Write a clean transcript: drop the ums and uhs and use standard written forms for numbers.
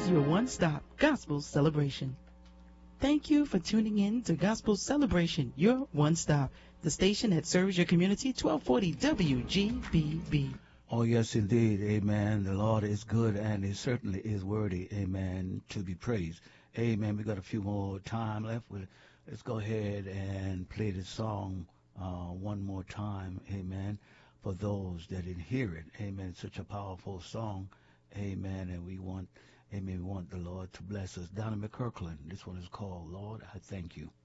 your one-stop gospel celebration. Thank you for tuning in to Gospel Celebration, your one-stop, the station that serves your community, 1240 WGBB. Oh, yes, indeed. Amen. The Lord is good and He certainly is worthy, amen, to be praised. Amen. We got a few more time left. Let's go ahead and play this song one more time, amen, for those that didn't hear it. Amen. Such a powerful song, amen, and we want the Lord to bless us. Donna McKirkland, this one is called, Lord, I Thank You.